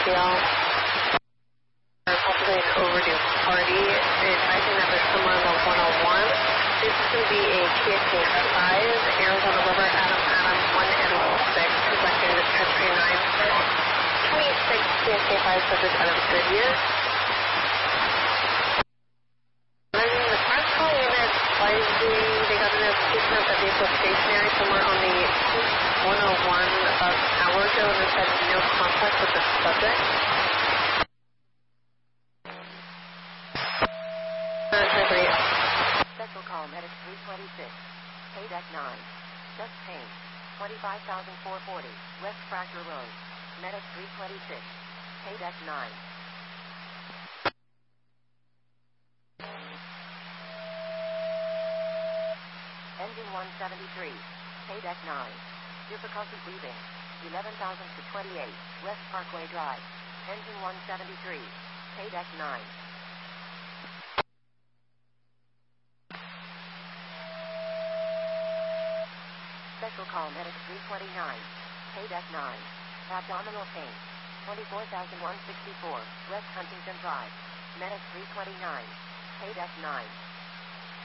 ATL. Possibly an overdue party. Advising that they're somewhere on the 101. This is going to be a KSK 5, Arizona River, Adam 1 and 6, collecting the country 926 KSK 5 subject out of Goodyear. The crash call unit advising they got an indication of the vehicle stationary somewhere on the 101 about an hour ago, and there's had no contact with the subject. Special call Medic 326, KDEC 9, chest pain, 25,440, West Fracture Road, Medic 326, KDEC 9. Engine 173, KDEC 9, difficulty breathing, 11,000 to 28, West Parkway Drive, Engine 173, KDEC 9. Special call Medic 329, KDEC 9, abdominal pain, 24,164, West Huntington Drive, Medic 329, KDEC 9.